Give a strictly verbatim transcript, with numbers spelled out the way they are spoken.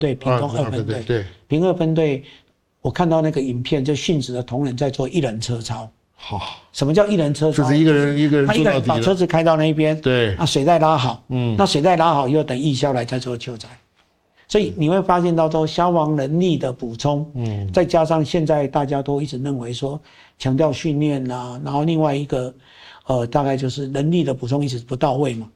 对，屏东二分队， 啊、对， 屏二分队，我看到那个影片，就殉职的同仁在做一人车操。 好， 什么叫一人车操？ 就是一个人一个人他一个人把车子开到那边， 对， 啊，水带拉好， 嗯， 那水带拉好以后，等义消来再做救灾。所以你会发现到说消防能力的补充，嗯，再加上现在大家都一直认为说强调训练啦，然后另外一个，呃，大概就是能力的补充一直不到位嘛。